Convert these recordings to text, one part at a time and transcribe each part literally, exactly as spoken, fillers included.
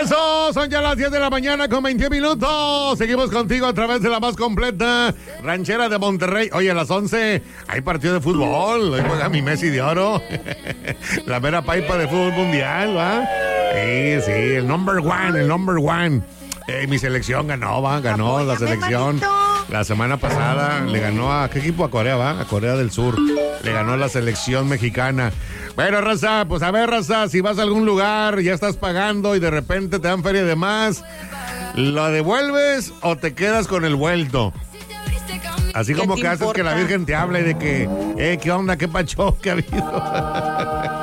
Eso, son ya las diez de la mañana con veinte minutos. Seguimos contigo a través de la más completa ranchera de Monterrey. Oye, a las once hay partido de fútbol. Hoy juega mi Messi de oro. La mera paipa de fútbol mundial, ¿va? Sí, sí, el number one, el number one. Eh, mi selección ganó, va, ganó la selección. La semana pasada le ganó a, ¿qué equipo? A Corea, va, a Corea del Sur. Le ganó la selección mexicana. Bueno, raza, pues a ver, raza, si vas a algún lugar, ya estás pagando y de repente te dan feria de más, ¿lo devuelves o te quedas con el vuelto? Así como que haces que la Virgen te hable de que, eh, ¿qué onda? ¿Qué pacho? ¿Qué ha habido?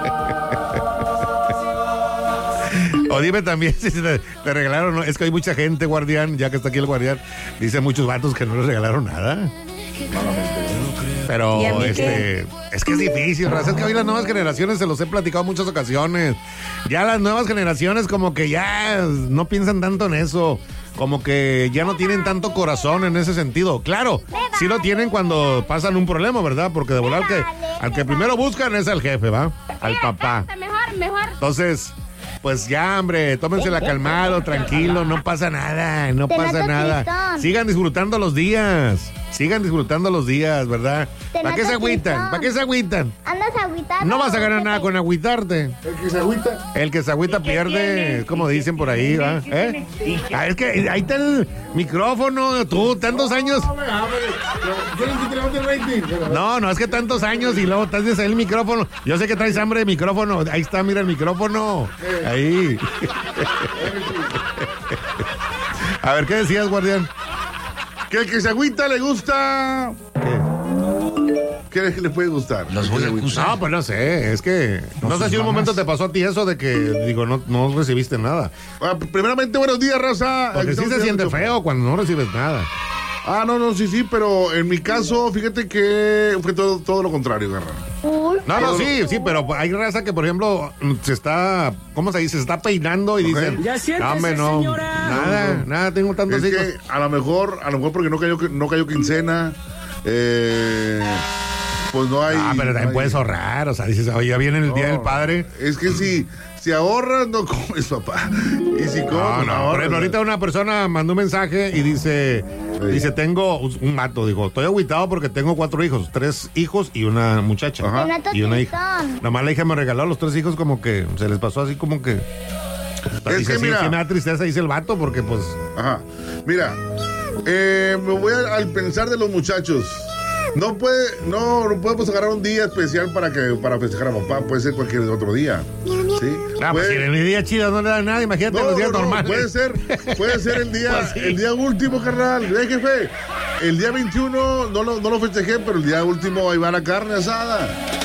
O dime también si te, te regalaron, ¿no? Es que hay mucha gente, guardián, ya que está aquí el guardián, dice muchos vatos que no les regalaron nada. Pero este, es que es difícil, raza. Es que hoy las nuevas generaciones, se los he platicado en muchas ocasiones. Ya las nuevas generaciones como que ya no piensan tanto en eso. Como que ya no tienen tanto corazón en ese sentido. Claro, sí lo tienen cuando pasan un problema, ¿verdad? Porque de volar al que, al que primero buscan es al jefe, ¿va? Al papá. Mejor, mejor. Entonces, pues ya, hombre, tómensela calmado, tranquilo, no pasa nada, no pasa nada. Sigan disfrutando los días, sigan disfrutando los días, ¿verdad? ¿Para qué se agüitan? ¿Para qué se agüitan? Andas agüitado. No vas a ganar nada con agüitarte. El que se agüita. El que se agüita pierde, como dicen por ahí, ¿va? ¿Eh? Ah, es que ahí está el micrófono, tú, tantos años. No, no, es que tantos años y luego traes ahí el micrófono. Yo sé que traes hambre de micrófono. Ahí está, mira el micrófono. Ahí. A ver, ¿qué decías, guardián? Que el que se agüita le gusta. ¿Qué le puede gustar? Los voy a acusar. No, pues no sé, es que no, no sé si un momento te pasó a ti eso de que, digo, no, no recibiste nada. Ah, primeramente, buenos días, raza. Porque sí se siente feo cuando no recibes nada. Ah, no, no, sí, sí, pero en mi caso, fíjate que fue todo, todo lo contrario, Garra. No, no, sí, sí, pero hay raza que, por ejemplo, se está, ¿cómo se dice? Se está peinando y okay. Dicen, ya siéntese, hombre, no, señora. nada, no, nada, tengo tantos es hijos. Que a lo mejor, a lo mejor porque no cayó, no cayó quincena, eh... pues no hay. Ah, pero también no puedes hay... ahorrar, o sea, dices, oye, ya viene el no, Día del Padre. Es que si, si ahorras, no comes, papá. Y si comes, no, no, no ahorras, por ejemplo, ahorita una persona mandó un mensaje y dice, sí. dice, tengo un mato, dijo, estoy agüitado porque tengo cuatro hijos, tres hijos y una muchacha. Ajá. Y una hija. Nada más la hija me regaló a los tres hijos como que se les pasó así como que. Es dice, que sí, mira. sí me da tristeza, dice el vato, porque pues. Ajá. Mira, eh, me voy a, al pensar de los muchachos. No puede, no, no podemos agarrar un día especial para que para festejar a papá, puede ser cualquier otro día. ¿Sí? Ah, pues si en el día chido no le da nada, imagínate no, los días no, normales. Puede ser, puede ser el día, pues sí. el día último, carnal. ¿Eh, jefe? El día veintiuno no lo, no lo festejé, pero el día último ahí va la carne asada.